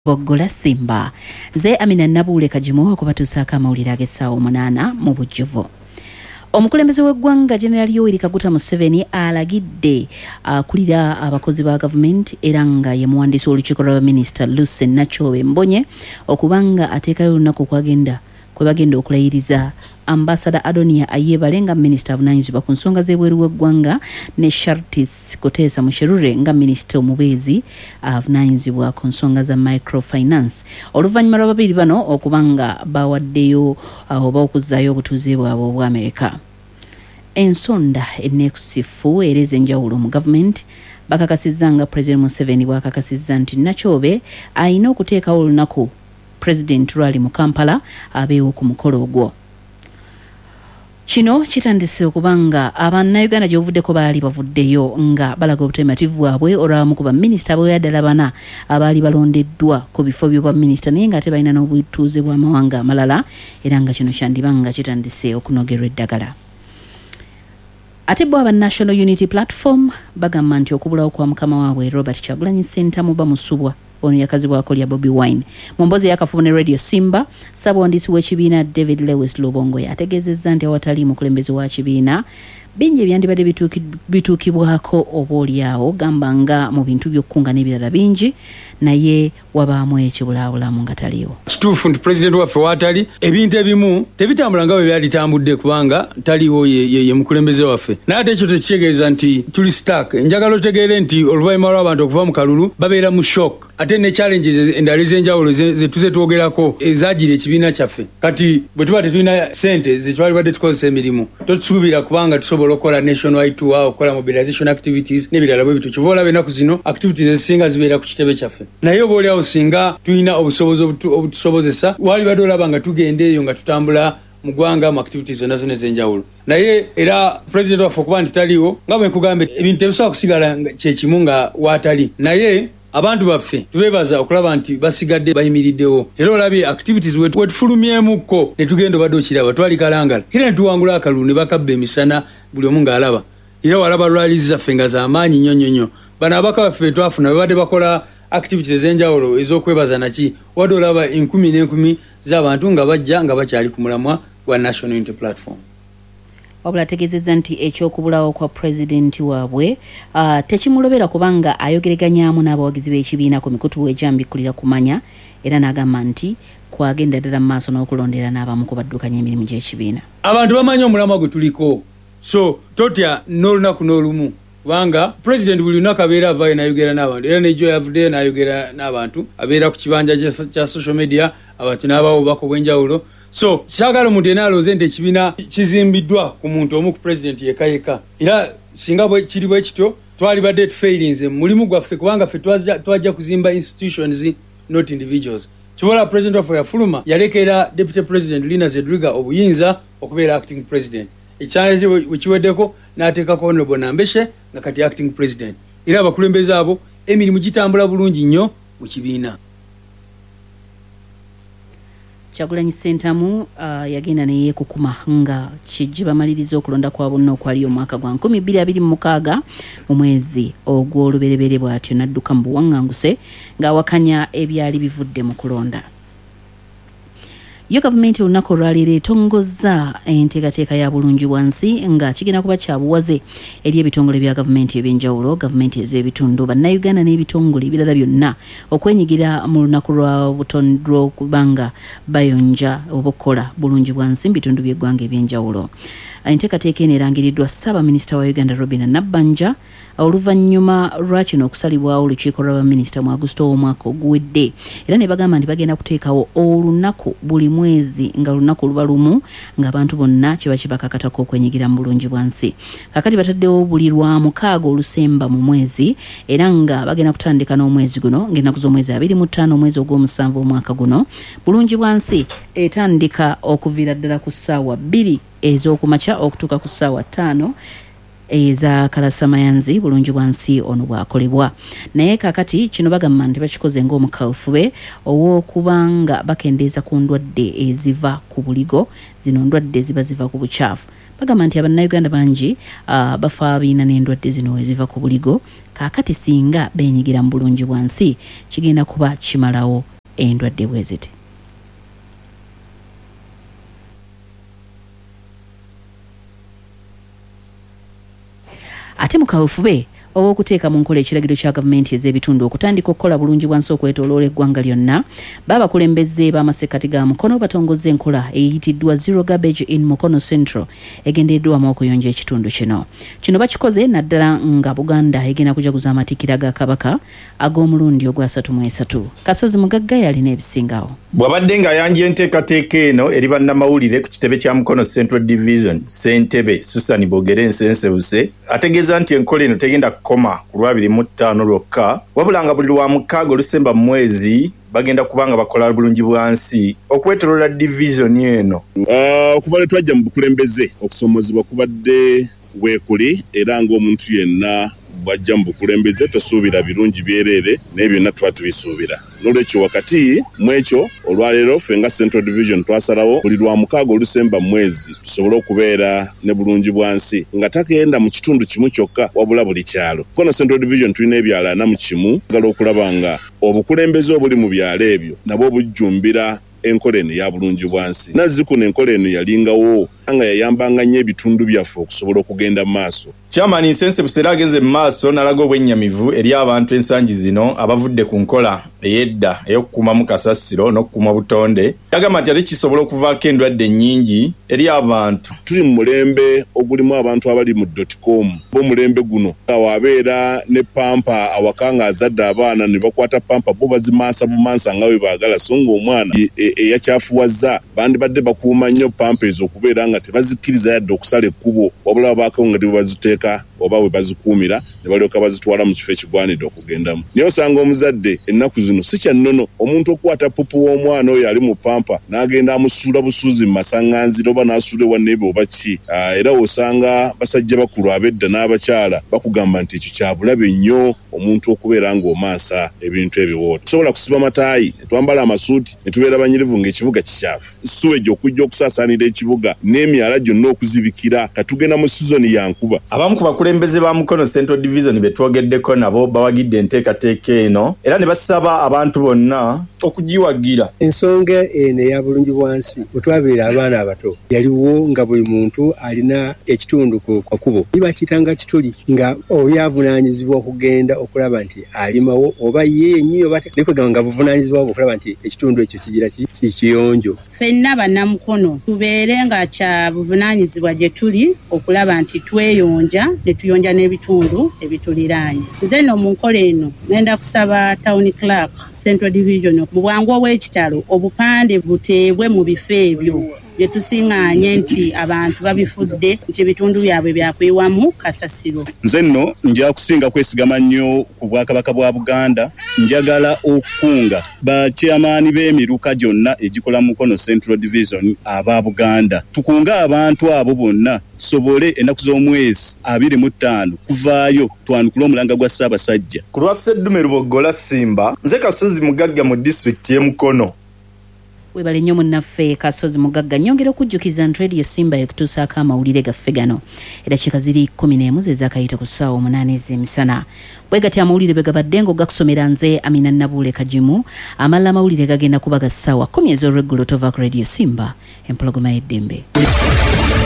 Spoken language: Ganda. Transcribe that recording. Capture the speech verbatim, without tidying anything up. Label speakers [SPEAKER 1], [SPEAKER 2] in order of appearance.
[SPEAKER 1] Boggola Simba ze Amina Nabule kajimu okubatuusaako amawulire ag'essaawa omunaana mu bujjuvu. Omukulembeze w'eggwanga General Yoweri Kaguta Museveni alagidde akulira abakozi ba gavumenti era nga ye muwandiisi w'olukiiko lwa baminisita Lucy Nachobe Mbonye okubanga ateekayo olunaku kwagenda kwe bagenda okulayiriza Ambassador Adonia Ayebale nga minisita avunaanyizibwa ku nsonga z'ebweru w'eggwanga ne Shartis Koteesa Musherure nga minisita omubeezi avunaanyizibwa ku nsonga za microfinance. Oluvannyuma lwa babiri bano okubanga bawaddeyo oba okuzzaayo obutuuze bwabwe obwa Amerika. Ensonda ennekusifu era ez'enjawulo mu gavumenti bakakasizza nga President Museveni bw'akakasizza nti Nachobe alina okuteekawo olunaku President lwali mu Kampala abeewo ku mukolo ogwo. Kino kitandise okubanga Abannayuganda gy'obuvuddeko baali bavuddeyo nga balaga obutemativu bwabwe olw'abamu ku baminisita b'oyaddala bana abaali balondeddwa ku bifo by'obwaminisita naye ng'ate balina n'obutuuze bw'amawanga amalala era nga kino kyandiba nga kitandise okunogerwa eddagala. Ate bo aba National Unity Platform bagamba nti okubulawo kwa mukama waabwe Robert Kyagulanyi Ssentamu bamusubwa ono yakazibwako lya Bobi Wine. Mu mboozi y'akafubo ne Radio Simba, ssaabawandiisi w'ekibiina David Lewis Lubongo yategeezezza nti awatali mukulembeze wa kibiina bingi ebyandibadde bituukibwako oba oliawo gamba nga mu bintu by'okkunga n'ebirala bingi naye wabaamu ekibulaabulamu nga taliwo.
[SPEAKER 2] Kituufu nti pulezidenti waffe waatali ebintu ebimu tebitambula nga bwe byalitambudde kubanga taliwo ye, ye, ye mukulembeze waffe. Naye ate ekyo tekitegeeza nti tuli stuck. Njagala otegeere nti oluvannyuma lw'abantu okuva mu kalulu babeera mu shock. Ate ne challenges endala ez'enjawulo ze tuze twogerako ezaagira ekibiina kyaffe. Kati bwe tuba tetulina ssente ze twalibadde tukozesa emirimu totusuubira kubanga tusobola okukola nationwide tour okukola mobilization activities n'ebirala bwe bityo. Kyova olaba ennaku zino activities ezisinga zibeera ku kitebe kyaffe. Naye oba oliawo singa tulina obusobozi obutusobozesa walibadde olaba nga tugenda eyo nga tutambula mu ggwanga mu activities zonna zonna ez'enjawulo. Naye era president waffe okuba nti taliwo nga bwe nkugambye ebintu tebisobola kusigala kyekimu nga waatali. Naye abantu baffe tubeebaza okulaba nti basigadde bayimiriddewo era olabye activities wetufulumyemukko ne tugenda obadde okiraba twali kalangala era ne tuwangula akalulu ne bakabba emisana buli omu ng'alaba era walaba lwalizi zaffe nga z'amaanyi nnyo nnyo nnyo. Bano abaka baffe be twafuna babadde bakola activities ez'enjawulo ez'okwebaza naki wadde olaba enkumi n'enkumi z'abantu nga bajja nga bakyali ku mulamwa gwa National Unity Platform.
[SPEAKER 1] Wabula ategeezezza nti ekyokubulawo kwa pulezidenti waabwe uh, tekimulobera kubanga ayogereganyaamu n'abawagizi b'ekibiina ku mikutu w'egyambikkulira kumanya era n'agamba nti kwagenda ddala mu maaso n'okulondera n'abamu ku baddukanya emirimu gy'ekibiina.
[SPEAKER 2] Abantu bamanyi omulamwa gwe tuliko so totya n'olunaku n'olumu kubanga pulezidenti buli lunaku abeera avaayo n'ayogera n'abantu era n'ejjo yavuddeyo n'ayogera n'abantu abeera ku kibanja kya social media abantu n'abawa obubaka obw'enjawulo. So kyagala omuntu yenna alooze nti ekibiina kizimbiddwa ku muntu omu ku pulezidenti yekka yekka era singa bwe kiri bwe kityo twalibadde tufairinze mu mulimu gwaffe kubanga ffe twajja kuzimba institutions not individuals. Kibola pulezidenti waffe yafuluma yalekera deputy president Lina Zedriga obuyinza okubeera acting president. Ekyana bwe kiweddeko n'ateekako Honorable Nambeshe nga kati acting president era abakulembeze abo emirimu gitambula bulungi nnyo mu kibiina.
[SPEAKER 1] Kyagulanyi Ssentamu uh, yagenda naye kukuma nga kijje bamaliriza okulonda kwa bonna okwali omwaka gwa nkumi bbiri abiri mu mukaaga mu mwezi ogw'olubereberye bw'atyo n'adduka mu buwaŋŋanguse ng'awakanya ebyali bivudde mu kulonda. Yo gavumenti olunaku olwaleero etongozza enteekateeka ya bulungi bwansi nga kigenda kuba kya buwaze eri ebitongole bya gavumenti ebyenjawulo gavumenti ez'ebitundu bannayuganda n'ebitongole ebirala byonna okwenyigira mu lunaku lwa butondwa okubanga bayonja obukola bulungi bwansi mu bitundu by'eggwanga ebyenjawulo. Enteekateeka eno erangiriddwa Ssaabaminisita wa Uganda Robinah Nabbanja oluvannyuma lwa kino okusalibwawo olukiiko lw'abaminisita mu Agusto w'omwaka oguwedde era ne bagamba nti bagenda kuteekawo olunaku buli mwezi nga lunaku luba lumu ng'abantu bonna kiba kibakakatako okwenyigira mu bulungi bwansi. Kakati bataddewo buli lwa mukaaga olusemba mu mwezi era nga bagenda kutandika n'omwezi guno ng'ennaku z'omwezi abiri mu ttaano omwezi ogw'omusanvu omwaka guno. Bulungi bwansi etandika okuviira ddala ku ssaawa bbiri ez'okumakya okutuuka ku ssaawa ttaano eza kalasamayanzi bulungi bwansi ono bwakolebwa. Naye kakati kino bagamba nti bakikoze ng'omukawufube ow'okubanga bakendeeza ku ndwadde eziva ku buligo. Zino ndwadde ziba ziva ku bukyafu bagamba nti abannayuganda bangi uh, bafa biina n'endwadde zino eziva ku buligo kaakati singa beenyigira mu bulungi bwansi kigenda kuba kimalawo endwadde bwe ziti. Ate mu kaweefube ow'okuteeka mu nkola ekiragiro kya gavumenti ez'ebitundu okutandika okukola bulungi bwansi okwetooloola eggwanga lyonna baabakulembeze b'amasekkati ga Mukono batongoza enkola eyitiddwa Zero Garbage in Mukono Central egendereddwamu okuyonja ekitundu kino. Kino bakikoze naddala nga Buganda egenda kujaguza amatikkira ga Kabaka ag'omulundi ogwasatu mu esatu. Kasozi Mugagga yalina ebisingawo.
[SPEAKER 3] Bw'abadde ng'ayanjye enteekateeka eno eri bannamawulire ku kitebe kya Mukono Central Division Ssentebe Susan Bogere Nsensewuse ategeeza nti enkola eno tegenda koma ku lwabiri mu ttaano lwokka wabula nga buli lwa mukaaga olusemba mu mwezi bagenda kubanga bakola bulungi bwansi okwetoloola division eno.
[SPEAKER 4] Uh, okuva lwe twajja mu bukulembeze okusomozebwa kubadde weekuli era ng'omuntu yenna bwajja mu bukulembeze tosuubira birungi byereere naye byonna tuba tubisuubira. N'olwekyo wakati mu ekyo olwaleero ffe nga Central Division twasalawo buli lwa mukaaga olusemba mwezi tusobole okubeera ne bulungi bwansi nga takenda mu kitundu kimu kyokka wabula buli kyalo. Kono Central Division tulina ebyalo ana mu kimu agala okulaba nga obukulembeze obuli mu byalo ebyo nabwo bujjumbira enkola eno ya bulungi bwansi. Nazzikuno enkola eno yalingawo nga yayambanga nnyo ebitundu byaffe okusobola okugenda mu maaso.
[SPEAKER 3] Chairman Nsensewuse era agenze mu maaso n'alaga obwennyamivu eri abantu ensangi zino abavudde ku nkola ey'edda ey'okukuumamu kasasiro n'okukuuma butonde. Yagamba nti ate kisobola okuvaako endwadde nnyingi eri abantu.
[SPEAKER 4] Tuli mu mulembe ogulimu abantu abali mu dotcom. B'omulembe guno awabeera ne pampa awaka nga azadde abaana ne bakwata pampa bo bazimansa bumansa nga bwe baagala so ng'omwana eyakyafuwazza bandibadde bakuuma nnyo pampa ezo okubeera nga tebazikkiriza yadde okusala ekkubo wabula baako nga bwe baziteeka oba bwe bazikuumira ne balyoka bazitwala mu kifo ekigwanidde okugendamu. Naye osanga omuzadde ennaku zino si kya nnono omuntu okukwata pupu w'omwana oyo ali mu pampa n'agenda amusuula busuuzi mu masaŋŋanzira oba n'asuula ewa nneebe oba ki. Era osanga basajja bakulu ab'edda n'abakyala bakugamba nti ekyo kya bulabe nnyo omuntu okubeera ng'omaasa ebintu ebiwooto. Tusobola kusiba mataayi ne twambala amasuuti ne tubeera banyirivu ng'ekibuga kikyafu. Suweji okujja okusaasaanira ekibuga n'emyala gyonna okuzibikira katugenda mu sizoni ya nkuba.
[SPEAKER 3] Abamu ku bakulembeze ba Mukono Central Division be twogeddeko nabo bawagidde enteekateeka eno era ne basaba abantu bonna okugiwagira.
[SPEAKER 5] Ensonga eno eya bulungi bwansi bwe twabeera abaana abato yaliwo nga buli muntu alina ekitundu ku kakubo bakiyitanga kituli nga oyo avunaanyizibwa okugenda okulaba nti alimawo oba ye nnyo oba nekwegamba nga buvunaanyizibwa okulaba nti ekitundu ekyo kigira kiyonjo.
[SPEAKER 6] Ffenna bannamukono tubeere nga kya buvunaanyizibwa gye tuli okulaba nti tweyonja ne tuyonja n'ebitundu ebituliraanye. Nze nno mu nkola eno ngenda kusaba Town Clerk Central Division mu bwangu obw'ekitalo obupande buteebwe mu bifo ebyo bye tusiŋŋaanye nti abantu babifudde nti ebitundu byabwe byakwewamu kasasiro.
[SPEAKER 7] Nze nno nja kusinga kwesigama nnyo ku Bwakabaka bwa Buganda. Njagala okukunga bakyamaani b'emiruka gyonna egikola Mukono Central Division aba Buganda. Tukunga abantu abo bonna tusobole ennaku z'omwezi abiri mu ttaano kuvaayo twanukula omulanga gwa Ssaabasajja.
[SPEAKER 3] Ku lwa Sseddume Lubogola Simba, nze Kasozi Mugagga mu disitulikiti y'e Mukono.
[SPEAKER 1] Webale nnyo munnaffe Kasozi Mugagga. Nnyongera okujjukiza nti Radio Simba ekutuusaako amawulire gaffe gano eddakiika ziri kkumi n'emu ze zaakayita ku ssaawa omunaana ez'emisana. Bwe gati amawulire bwe gabadde ng'ogakusomera nze Amina Nabuule Kajimu. Amalala amawulire gagenda kuba ga ssaawa kkumi ez'olweggulo tova ku Radio Simba empologoma y'eddembe.